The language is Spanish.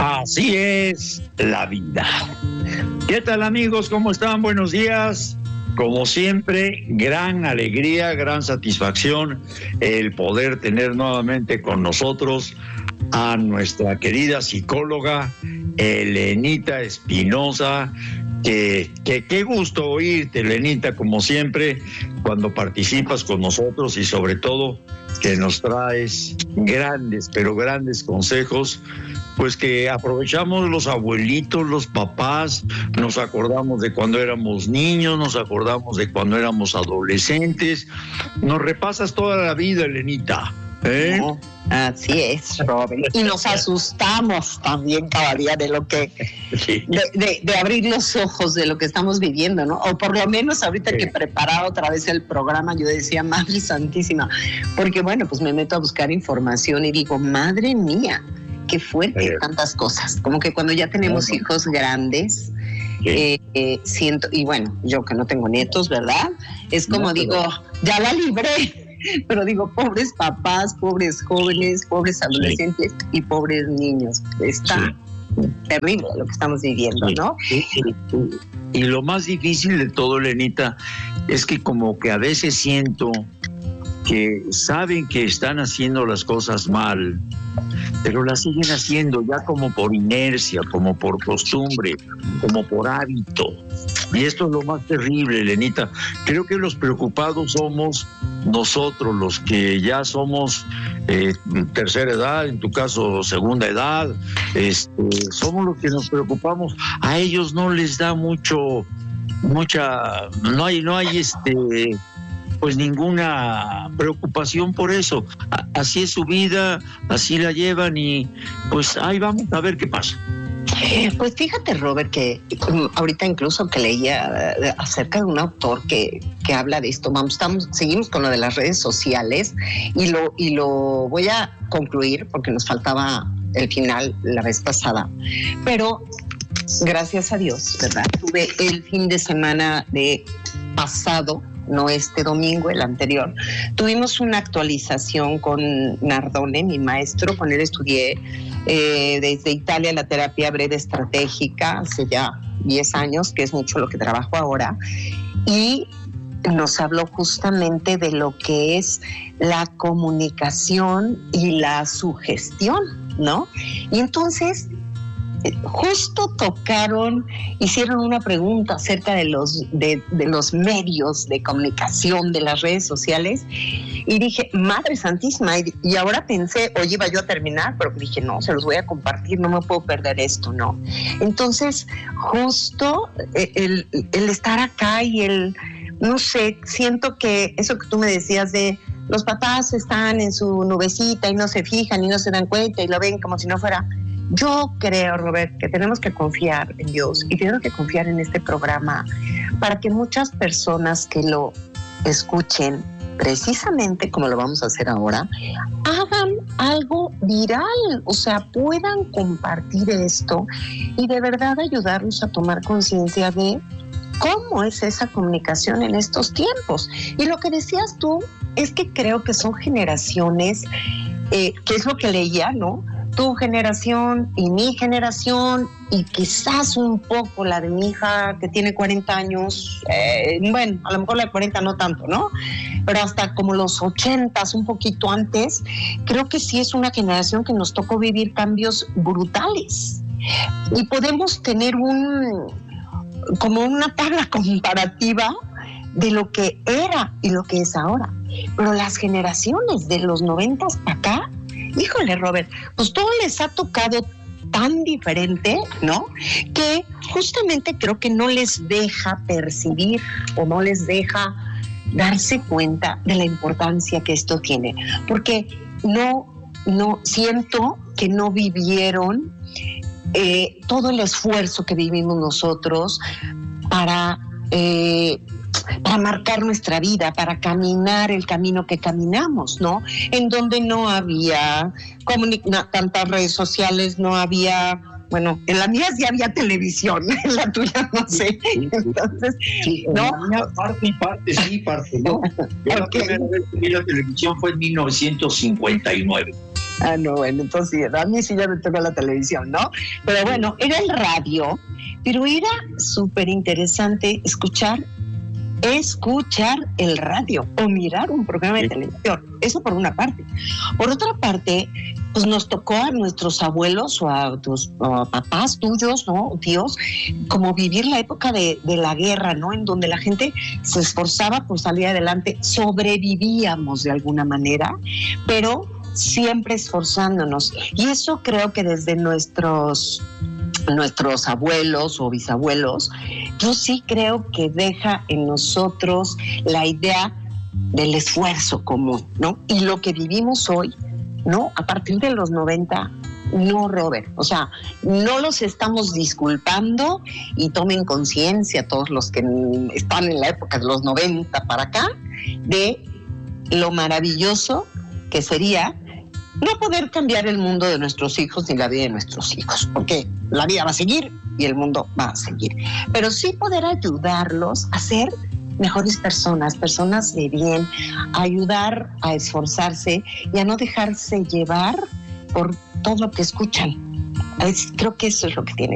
Así es la vida. ¿Qué tal, amigos? ¿Cómo están? Buenos días. Como siempre, gran alegría, gran satisfacción el poder tener nuevamente con nosotros a nuestra querida psicóloga Elenita Espinosa. Que qué gusto oírte, Elenita, como siempre, cuando participas con nosotros y sobre todo que nos traes grandes, pero grandes consejos, pues que aprovechamos los abuelitos, los papás, nos acordamos de cuando éramos niños, nos acordamos de cuando éramos adolescentes, nos repasas toda la vida, Elenita, ¿eh? No, así es, Robert. Y nos asustamos también cada día de lo que, Sí. de abrir los ojos de lo que estamos viviendo, ¿no? O por lo menos ahorita que preparaba otra vez el programa, yo decía, Madre Santísima, porque bueno, pues me meto a buscar información y digo, madre mía, qué fuerte tantas cosas. Como que cuando ya tenemos hijos grandes, siento, y bueno, yo que no tengo nietos, ¿verdad? Es como digo, ya la libré. Pero digo, pobres papás, pobres jóvenes, pobres adolescentes y pobres niños. Está terrible lo que estamos viviendo, ¿no? Y lo más difícil de todo, Elenita, es que como que a veces siento que saben que están haciendo las cosas mal, pero las siguen haciendo ya como por inercia, como por costumbre, como por hábito. Y esto es lo más terrible, Elenita. Creo que los preocupados somos nosotros, los que ya somos tercera edad, en tu caso segunda edad, somos los que nos preocupamos. A ellos no les da mucha, no hay pues ninguna preocupación por eso. Así es su vida, así la llevan y pues ahí vamos a ver qué pasa. Pues fíjate, Robert, que ahorita incluso que leía acerca de un autor que habla de esto, seguimos con lo de las redes sociales y lo voy a concluir porque nos faltaba el final la vez pasada, pero gracias a Dios, ¿verdad? Tuve el fin de semana de pasado, no este domingo, el anterior, tuvimos una actualización con Nardone, mi maestro. Con él estudié desde Italia la terapia breve estratégica hace ya 10 años, que es mucho lo que trabajo ahora, y nos habló justamente de lo que es la comunicación y la sugestión, ¿no? Y entonces justo hicieron una pregunta acerca de los medios de comunicación, de las redes sociales, y dije, Madre Santísima, y ahora pensé, oye, iba yo a terminar, pero dije, no, se los voy a compartir, no me puedo perder esto, ¿no? Entonces, justo el estar acá y no sé, siento que eso que tú me decías de los papás están en su nubecita y no se fijan y no se dan cuenta y lo ven como si no fuera. Yo creo, Robert, que tenemos que confiar en Dios y tenemos que confiar en este programa para que muchas personas que lo escuchen, precisamente como lo vamos a hacer ahora, hagan algo viral, o sea, puedan compartir esto y de verdad ayudarnos a tomar conciencia de cómo es esa comunicación en estos tiempos. Y lo que decías tú es que creo que son generaciones, que es lo que leía, ¿no? Tu generación y mi generación y quizás un poco la de mi hija que tiene 40 años, bueno, a lo mejor la de 40 no tanto, ¿no? Pero hasta como los 80s, un poquito antes, creo que sí es una generación que nos tocó vivir cambios brutales y podemos tener como una tabla comparativa de lo que era y lo que es ahora. Pero las generaciones de los 90s para acá, híjole, Robert, pues todo les ha tocado tan diferente, ¿no? Que justamente creo que no les deja percibir o no les deja darse cuenta de la importancia que esto tiene. Porque no siento que no vivieron todo el esfuerzo que vivimos nosotros para marcar nuestra vida, para caminar el camino que caminamos, ¿no? En donde no había tantas redes sociales, no había, bueno, en la mía sí había televisión, en la tuya no sé. Entonces, ¿no? En la mía parte, ¿no? Yo la primera vez que vi la televisión fue en 1959. Ah, no, bueno, entonces a mí sí ya me tocó la televisión, ¿no? Pero bueno, era el radio, pero era súper interesante escuchar el radio o mirar un programa de televisión. Eso por una parte. Por otra parte, pues nos tocó a nuestros abuelos o a tus papás tuyos, ¿no? Tíos, como vivir la época de la guerra, ¿no? En donde la gente se esforzaba por salir adelante, sobrevivíamos de alguna manera, pero siempre esforzándonos. Y eso creo que desde nuestros abuelos o bisabuelos, yo sí creo que deja en nosotros la idea del esfuerzo común, ¿no? Y lo que vivimos hoy, ¿no? A partir de los 90, no, Robert. O sea, no los estamos disculpando y tomen conciencia todos los que están en la época de los 90 para acá de lo maravilloso que sería no poder cambiar el mundo de nuestros hijos ni la vida de nuestros hijos, porque la vida va a seguir y el mundo va a seguir. Pero sí poder ayudarlos a ser mejores personas de bien, a ayudar a esforzarse y a no dejarse llevar por todo lo que escuchan. Creo que eso es lo que tiene